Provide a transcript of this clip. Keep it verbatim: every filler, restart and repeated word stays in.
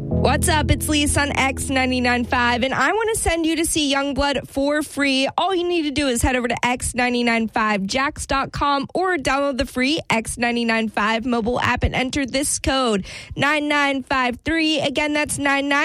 What's up? It's Lisa on X ninety-nine point five, and I want to send you to see Youngblood for free. All you need to do is head over to X ninety-nine point five Jax dot com or download the free X ninety-nine point five mobile app and enter this code nine nine five three. Again, that's nine nine.